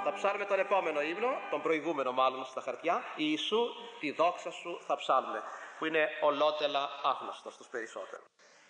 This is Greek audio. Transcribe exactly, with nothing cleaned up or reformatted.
Θα ψάλουμε τον επόμενο ύμνο, τον προηγούμενο μάλλον στα χαρτιά. Ιησού, τη δόξα σου θα ψάλουμε, που είναι ολότελα άγνωστο στους περισσότερους.